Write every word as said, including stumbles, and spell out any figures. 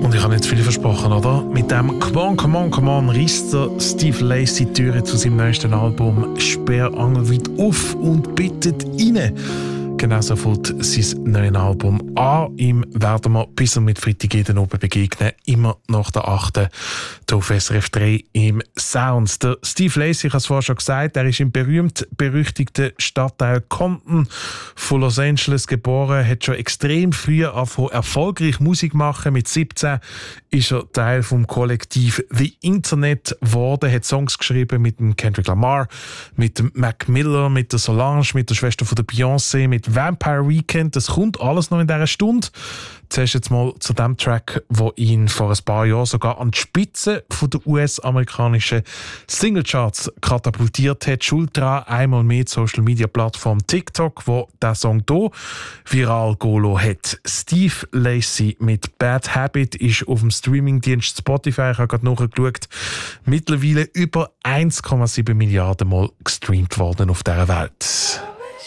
Und ich habe nicht zu viel versprochen, oder? Mit dem «Come on, come on, come on» reißt der Steve Lacy die Türe zu seinem neuesten Album sperrangelweit auf und bittet rein. Genauso fängt sein neues Album an. Ihm werden wir bis und mit Freitag jeden Abend begegnen. Immer nach der achten hier auf S R F drei im Sounds. Der Steve Lacy, ich habe es vorher schon gesagt, er ist im berühmt-berüchtigten Stadtteil Compton von Los Angeles geboren, hat schon extrem früh angefangen, erfolgreich Musik machen. Mit siebzehn ist er Teil vom Kollektiv The Internet geworden, hat Songs geschrieben mit dem Kendrick Lamar, mit dem Mac Miller, mit der Solange, mit der Schwester von der Beyoncé, mit Vampire Weekend. Das kommt alles noch in dieser Stunde. Zuerst jetzt mal zu dem Track, der ihn vor ein paar Jahren sogar an die Spitze der U S-amerikanischen Singlecharts katapultiert hat. Schuld daran einmal mehr die Social-Media-Plattform TikTok, wo der Song hier viral gehen hat. Steve Lacy mit «Bad Habit» ist auf dem Streamingdienst Spotify, ich habe gerade nachgeschaut, mittlerweile über eins Komma sieben Milliarden Mal gestreamt worden auf dieser Welt.